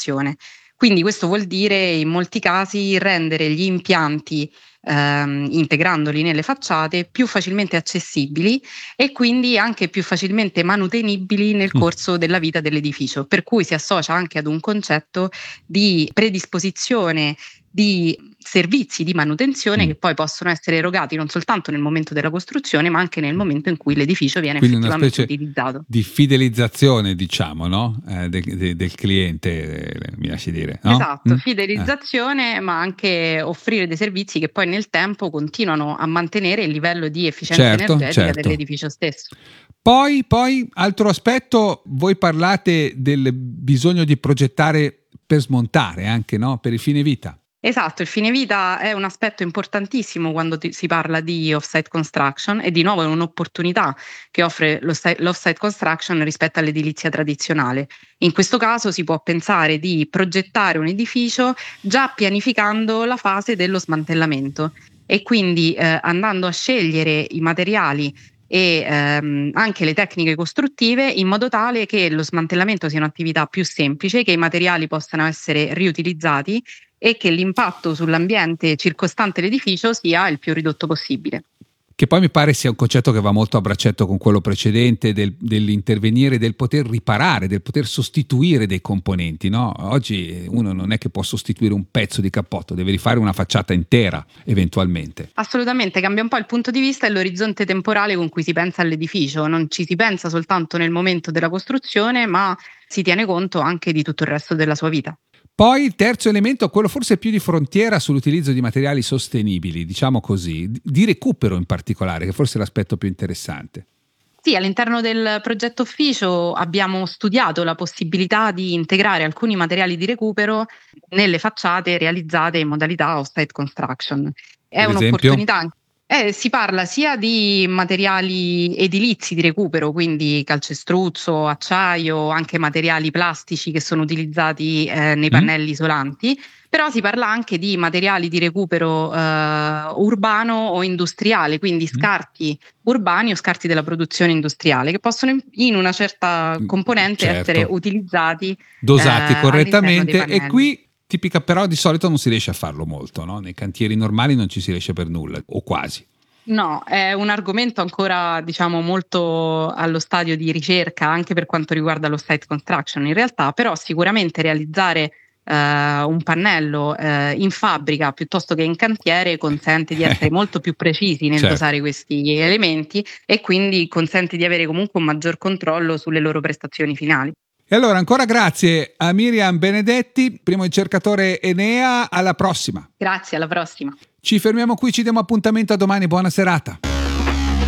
installazione. Quindi questo vuol dire in molti casi rendere gli impianti integrandoli nelle facciate più facilmente accessibili e quindi anche più facilmente manutenibili nel corso della vita dell'edificio, per cui si associa anche ad un concetto di predisposizione di servizi di manutenzione che poi possono essere erogati non soltanto nel momento della costruzione, ma anche nel momento in cui l'edificio viene Quindi effettivamente una specie utilizzato. di fidelizzazione, diciamo, no? Del cliente, mi lasci dire, no? Esatto, fidelizzazione, ma anche offrire dei servizi che poi nel tempo continuano a mantenere il livello di efficienza energetica dell'edificio stesso. Poi, altro aspetto, voi parlate del bisogno di progettare per smontare anche, no? Per il fine vita. Esatto, il fine vita è un aspetto importantissimo quando si parla di off-site construction e di nuovo è un'opportunità che offre l'off-site construction rispetto all'edilizia tradizionale. In questo caso si può pensare di progettare un edificio già pianificando la fase dello smantellamento e quindi andando a scegliere i materiali e anche le tecniche costruttive in modo tale che lo smantellamento sia un'attività più semplice, che i materiali possano essere riutilizzati e che l'impatto sull'ambiente circostante l'edificio sia il più ridotto possibile. Che poi mi pare sia un concetto che va molto a braccetto con quello precedente dell'intervenire, del poter riparare, del poter sostituire dei componenti, no? Oggi uno non è che può sostituire un pezzo di cappotto, deve rifare una facciata intera eventualmente. Assolutamente, cambia un po' il punto di vista e l'orizzonte temporale con cui si pensa all'edificio. Non ci si pensa soltanto nel momento della costruzione, ma si tiene conto anche di tutto il resto della sua vita. Poi il terzo elemento, quello forse più di frontiera sull'utilizzo di materiali sostenibili, diciamo così, di recupero in particolare, che forse è l'aspetto più interessante. Sì, all'interno del progetto ufficio abbiamo studiato la possibilità di integrare alcuni materiali di recupero nelle facciate realizzate in modalità off-site construction. È un'opportunità. Si parla sia di materiali edilizi di recupero, quindi calcestruzzo, acciaio, anche materiali plastici che sono utilizzati nei pannelli isolanti, però si parla anche di materiali di recupero urbano o industriale, quindi scarti urbani o scarti della produzione industriale che possono in una certa componente essere utilizzati, dosati correttamente, e qui tipica, però di solito non si riesce a farlo molto, no? Nei cantieri normali non ci si riesce per nulla, o quasi. No, è un argomento ancora, diciamo, molto allo stadio di ricerca anche per quanto riguarda lo site construction in realtà, però sicuramente realizzare un pannello in fabbrica piuttosto che in cantiere consente di essere molto più precisi nel dosare questi elementi e quindi consente di avere comunque un maggior controllo sulle loro prestazioni finali. E allora ancora grazie a Miriam Benedetti, primo ricercatore Enea, alla prossima. Grazie, alla prossima. Ci fermiamo qui, ci diamo appuntamento a domani, buona serata.